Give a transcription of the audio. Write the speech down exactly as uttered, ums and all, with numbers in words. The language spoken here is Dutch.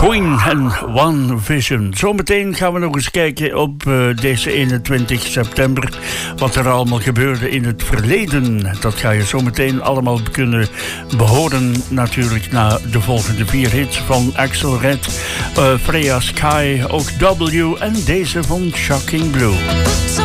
Queen en One Vision. Zometeen gaan we nog eens kijken op uh, deze eenentwintig september. Wat er allemaal gebeurde in het verleden. Dat ga je zometeen allemaal kunnen behoren. Natuurlijk na de volgende vier hits van Axel Red, uh, Freya Sky, ook W en deze van Shocking Blue.